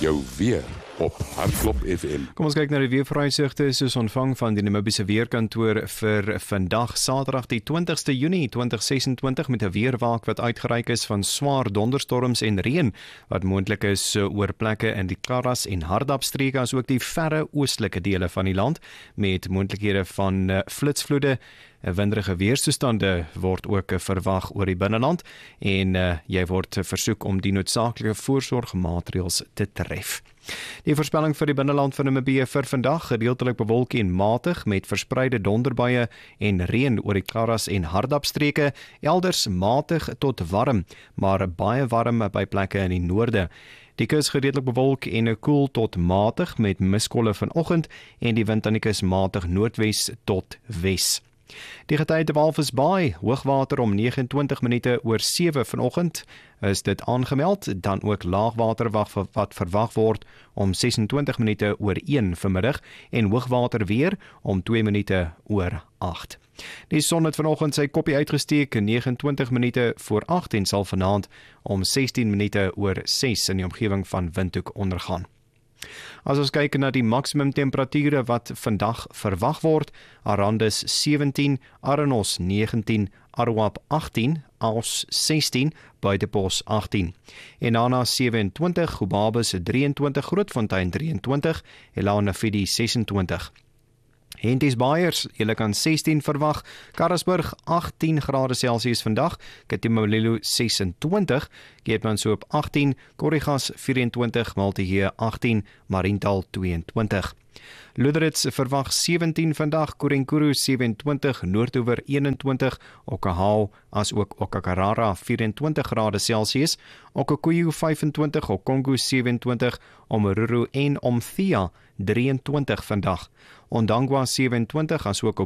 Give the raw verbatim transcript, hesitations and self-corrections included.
Jou weer op Hardklop F M. Kom ons kyk na die weervooruitsigte soos ontvang van die Namibiese Weerkantoor vir vandag Saterdag die twintigste Junie tweeduisend ses-en-twintig met 'n weerwolk wat uitgereik is van swaar donderstorms en reën wat moontlik is oor plekke in die Karas en Hardapstreke asook die verre oostelike dele van die land met moontlikhede van uh, flitsvloede. Winderige weerstoestande word ook verwag oor die binneland en uh, jy word versoek om die noodsaaklike voorsorgmaatreëls te tref. Die voorspelling vir die binneland van Namibië vir vandag gedeeltelik bewolk en matig met verspreide donderbuie en reën oor die Karas en Hardapstreke, elders matig tot warm, maar baie warm by plekke in die noorde. Die kus gedeeltelik bewolk en koel tot matig met miskolle vanoggend en die wind aan die kus matig noordwes tot wes. Die getye Walvis Bay, hoogwater om nege en twintig minute oor sewe vanoggend, is dit aangemeld, dan ook laagwater wat verwag word om ses en twintig minute oor een vanmiddag en hoogwater weer om twee minute oor agt. Die son het vanoggend sy koppie uitgesteek nege en twintig minute voor agt en sal vanaand om sestien minute oor ses in die omgewing van Windhoek ondergaan. As ons kyk na die maksimum temperature wat vandag verwag word, Arandis sewentien, Aranos negentien, Aruap agttien, Aos sestien, Buitepos agttien, Enana sewe en twintig, Gubabis drie en twintig, Grootfontein drie en twintig, Elanafidi ses en twintig. Henties Beyers, julle kan sestien verwag, Karasburg agttien grade Celsius vandag, Katimalilo ses en twintig, Keetmanshoop agttien, Korrigas vyf en twintig, Maltihee agttien, Mariental twee en twintig. Luderitz verwag sewentien vandag, Korenkuru sewe en twintig, Noordoewer een en twintig, Okahau as ook Okakarara vyf en twintig grade Celsius, Okakuyu vyf en twintig, Okongo sewe en twintig, Omaruru en Omthia drie en twintig vandag, Ondangwa sewe en twintig as ook op